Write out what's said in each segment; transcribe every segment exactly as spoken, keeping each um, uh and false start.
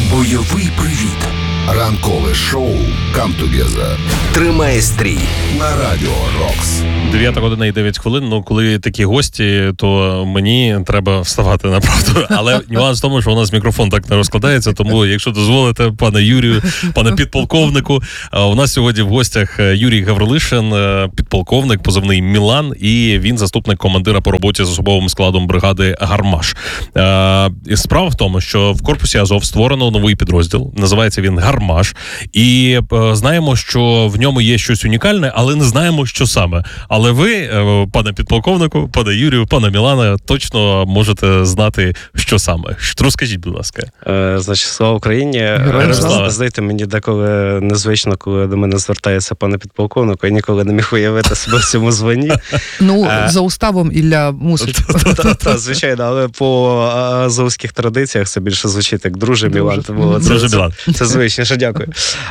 Бойовий привіт. Ранкове шоу «Come Together». Тримає стрій на Радіо Рокс. дев'ята година і дев'ять хвилин. Ну, коли такі гості, то мені треба вставати, направду. Але нюанс в тому, що у нас мікрофон так не розкладається, тому, якщо дозволите, пане Юрію, пане підполковнику, у нас сьогодні в гостях Юрій Гаврилишин, підполковник, позивний «Мілан», і він заступник командира по роботі з особовим складом бригади «Гармаш». Справа в тому, що в корпусі Азов створено новий підрозділ, називається він «Гармаш», і знаємо, що в ньому є щось унікальне, але не знаємо, що саме. Але ви, пане підполковнику, пане Юрію, пане Мілане, точно можете знати, що саме. Розкажіть, будь ласка. Е, значить, слава Україні. Знаєте, мені деколи незвично, коли до мене звертається пане підполковнику, я ніколи не міг уявити себе в цьому званні. Ну, за уставом Ілля мусить. Так, звичайно, але по азовських традиціях це більше звучить як «друже Мілан». Друже Мілан. Це звичніше, дякую.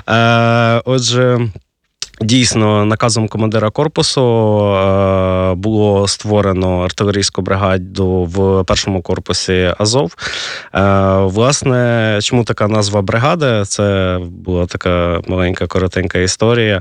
Отже, дійсно, наказом командира корпусу е, було створено артилерійську бригаду в першому корпусі Азов. Е, власне, чому така назва бригади? Це була така маленька, коротенька історія.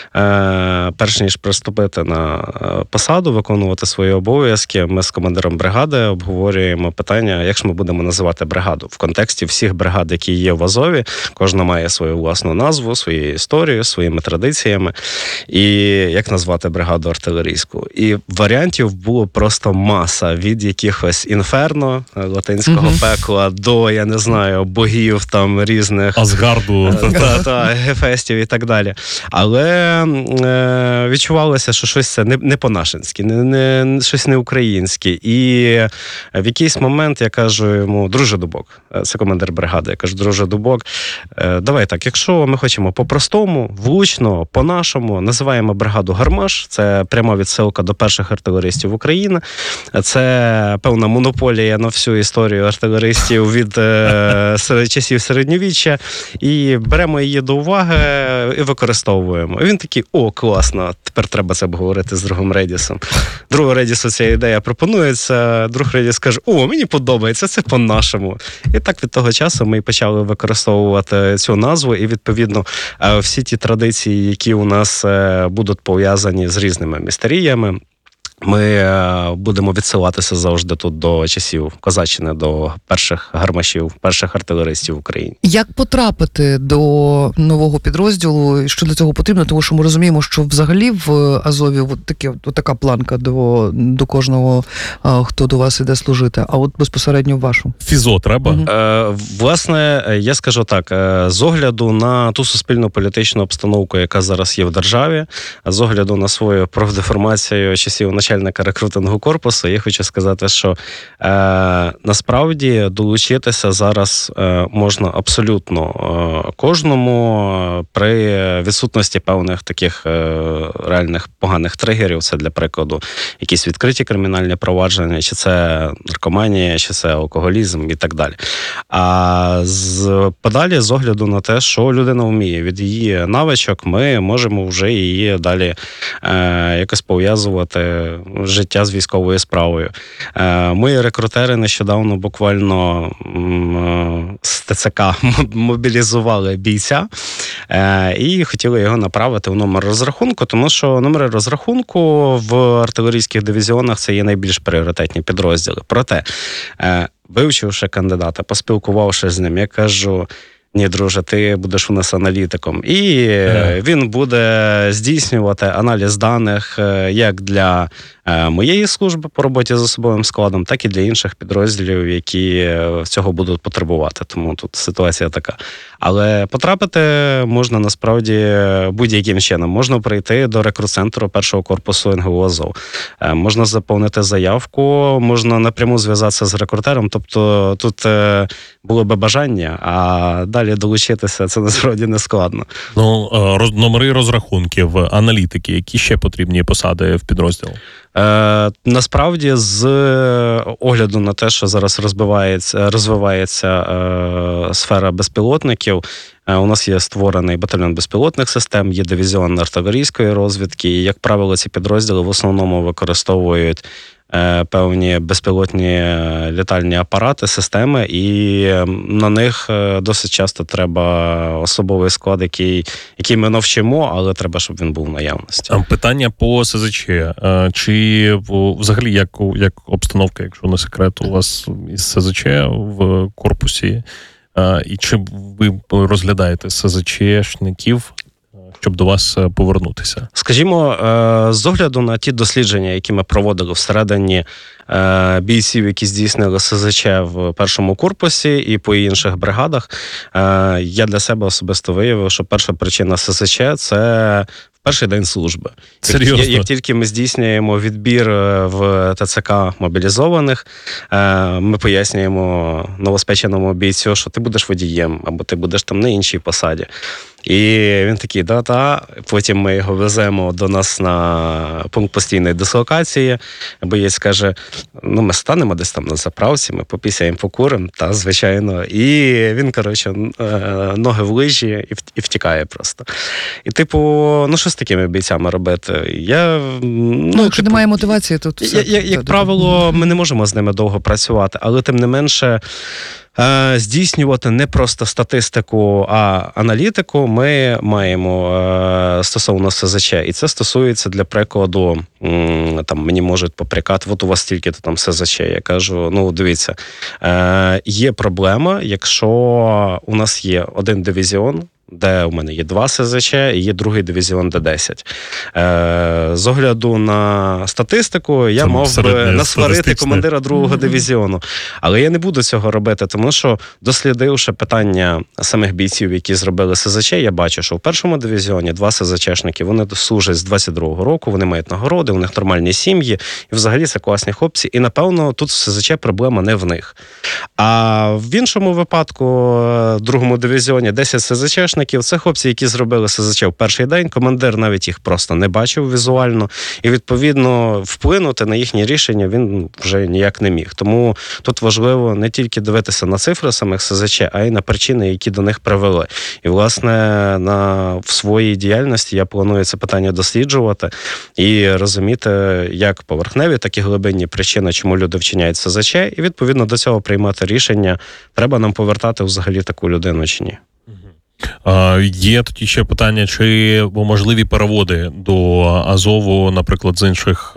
Е, перш ніж приступити на посаду, виконувати свої обов'язки, ми з командиром бригади обговорюємо питання, як ж ми будемо називати бригаду. В контексті всіх бригад, які є в Азові, кожна має свою власну назву, свою історію, своїми традиціями. І як назвати бригаду артилерійську. І варіантів було просто маса. Від якихось інферно, латинського mm-hmm. пекла, до, я не знаю, богів там різних... Асгарду. Та, та, гефестів і так далі. Але е, відчувалося, що щось це не, не по-нашенськи, не, не, щось не українське. І в якийсь момент я кажу йому: друже Дубок, це командир бригади, я кажу: друже Дубок, е, давай так, якщо ми хочемо по-простому, влучно, по-нашому, називаємо бригаду «Гармаш». Це пряма відсилка до перших артилеристів України. Це певна монополія на всю історію артилеристів від е, часів середньовіччя. І беремо її до уваги і використовуємо. І він такий: о, класно, тепер треба це обговорити з другом Редісом. Другу Редісу ця ідея пропонується, друг Редіс каже: о, мені подобається, це по-нашому. І так від того часу ми почали використовувати цю назву, і відповідно всі ті традиції, які у нас будуть пов'язані з різними містеріями. Ми будемо відсилатися завжди тут до часів козаччини, до перших гармашів, перших артилеристів в Україні. Як потрапити до нового підрозділу? Що для цього потрібно? Тому що ми розуміємо, що взагалі в Азові от таке, от така планка до, до кожного, хто до вас іде служити. А от безпосередньо в вашу? Фізо треба? Угу. Е, власне, я скажу так, з огляду на ту суспільно-політичну обстановку, яка зараз є в державі, з огляду на свою профдеформацію часів начальника рекрутингу корпусу, я хочу сказати, що е, насправді долучитися зараз е, можна абсолютно е, кожному при відсутності певних таких е, реальних поганих тригерів. Це, для прикладу, якісь відкриті кримінальні провадження, чи це наркоманія, чи це алкоголізм і так далі. А з, подалі, з огляду на те, що людина вміє, від її навичок ми можемо вже її далі е, якось пов'язувати життя з військовою справою. Мої рекрутери нещодавно буквально з ТЦК мобілізували бійця і хотіли його направити в номер розрахунку, тому що номери розрахунку в артилерійських дивізіонах це є найбільш пріоритетні підрозділи. Проте, вивчивши кандидата, поспілкувавшись з ним, я кажу: ні, друже, ти будеш у нас аналітиком. І yeah. він буде здійснювати аналіз даних як для моєї служби по роботі з особовим складом, так і для інших підрозділів, які цього будуть потребувати. Тому тут ситуація така. Але потрапити можна насправді будь-яким чином. Можна прийти до рекрут-центру першого корпусу ен ге у Азов. Можна заповнити заявку, можна напряму зв'язатися з рекрутером. Тобто тут було би бажання, а далі долучитися це насправді не складно. Ну, роз, номери розрахунків, аналітики, які ще потрібні посади в підрозділу? Е, насправді, з огляду на те, що зараз розвивається, розвивається е, сфера безпілотників, е, у нас є створений батальйон безпілотних систем, є дивізіон артилерійської розвідки, і, як правило, ці підрозділи в основному використовують певні безпілотні літальні апарати, системи, і на них досить часто треба особовий склад, який, який ми навчимо, але треба, щоб він був в наявності. Питання по ес зет че. Чи взагалі як, як обстановка, якщо не секрет, у вас із ес зет че в корпусі? І чи ви розглядаєте ес зет че-шників, щоб до вас повернутися? Скажімо, з огляду на ті дослідження, які ми проводили всередині бійців, які здійснили ес зет че в першому корпусі і по інших бригадах, я для себе особисто виявив, що перша причина ес зет че – це перший день служби. Серйозно? Як, як тільки ми здійснюємо відбір в те це ка мобілізованих, ми пояснюємо новоспеченому бійцю, що ти будеш водієм, або ти будеш там на іншій посаді. І він такий, да-та, потім ми його веземо до нас на пункт постійної дислокації. Боєць каже, ну ми станемо десь там на заправці, ми попісяємо, покуримо, та, звичайно. І він, коротше, ноги в лижі і втікає просто. І типу, ну що з такими бійцями робити? Я, ну, ну якщо типу, немає мотивації, то все. Як, як, як правило, ми не можемо з ними довго працювати, але тим не менше здійснювати не просто статистику, а аналітику ми маємо стосовно ес зет че. І це стосується, для прикладу, там мені можуть попрекати, от у вас стільки-то там ес зет че. Я кажу, ну дивіться, є проблема, якщо у нас є один дивізіон, де у мене є два ес зет че і є другий дивізіон де десять. Е, з огляду на статистику, я Це мав би насварити командира другого дивізіону. Але я не буду цього робити, тому що, дослідивши питання самих бійців, які зробили ес зет че, я бачу, що в першому дивізіоні два ес зет чешники, вони служать з двадцять другого року, вони мають нагороди, у них нормальні сім'ї, і взагалі це класні хлопці. І, напевно, тут в ес зет че проблема не в них. А в іншому випадку, в другому дивізіоні, десять ес зет чешників, це хлопці, які зробили ес зет че в перший день, командир навіть їх просто не бачив візуально, і, відповідно, вплинути на їхні рішення він вже ніяк не міг. Тому тут важливо не тільки дивитися на цифри самих ес зет че, а й на причини, які до них привели. І, власне, на, в своїй діяльності я планую це питання досліджувати і розуміти, як поверхневі, так і глибинні причини, чому люди вчиняють ес зет че, і, відповідно, до цього приймати рішення, треба нам повертати взагалі таку людину чи ні. А, є тоді ще питання, чи можливі переводи до Азову, наприклад, з інших,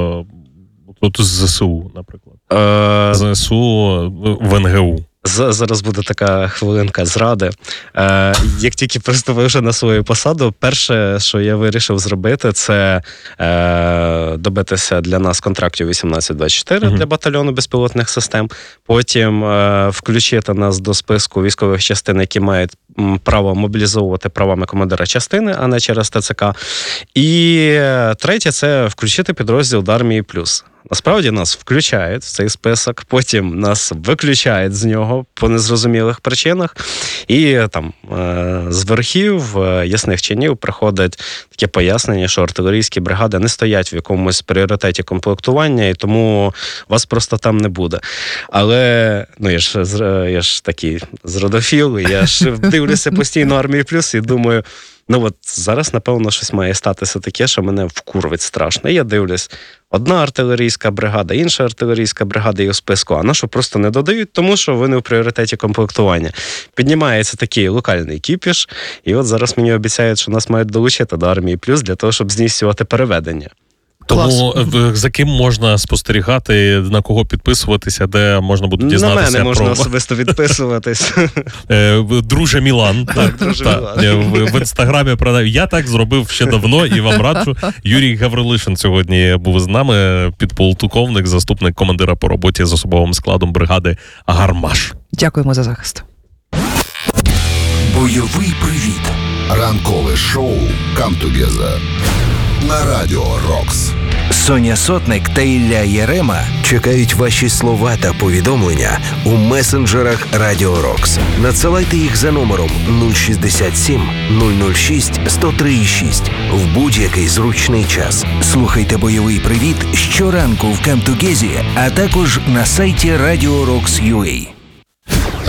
тут з зе се у, наприклад. З зе се у в ен ге у. Зараз буде така хвилинка зради. Е, як тільки приступив вже на свою посаду, перше, що я вирішив зробити, це е, добитися для нас контрактів вісімнадцять двадцять чотири uh-huh. для батальйону безпілотних систем. Потім е, включити нас до списку військових частин, які мають право мобілізовувати правами командира частини, а не через те це ка. І третє, це включити підрозділ до армії плюс. Насправді нас включають в цей список, потім нас виключають з нього по незрозумілих причинах, і там з верхів ясних чинів приходить таке пояснення, що артилерійські бригади не стоять в якомусь пріоритеті комплектування, і тому вас просто там не буде. Але, ну, я ж, я ж такий зродофіл, я ж дивлюся постійно армію плюс і думаю, ну от зараз, напевно, щось має статися таке, що мене вкурвить страшно. І я дивлюсь, одна артилерійська бригада, інша артилерійська бригада є у списку, а нашу просто не додають, тому що вони в пріоритеті комплектування. Піднімається такий локальний кіпіш, і от зараз мені обіцяють, що нас мають долучити до армії плюс для того, щоб здійснювати переведення. Тому клас. За ким можна спостерігати, на кого підписуватися, де можна буде дізнатися про... На мене можна про... особисто підписуватись. Друже Мілан. Так, друже Мілан. В інстаграмі продаю. Я так зробив ще давно і вам раджу. Юрій Гаврилишин сьогодні був з нами, підполковник, заступник командира по роботі з особовим складом бригади «Гармаш». Дякуємо за захист. Бойовий привіт. Ранкове шоу «Come Together» на Радіо Рокс. Соня Сотник та Ілля Єрема чекають ваші слова та повідомлення у месенджерах Радіо Рокс. Надсилайте їх за номером нуль шістдесят сім нуль нуль шість сто три шість в будь-який зручний час. Слухайте бойовий привіт щоранку в Come Together, а також на сайті Radio Rocks точка ю а.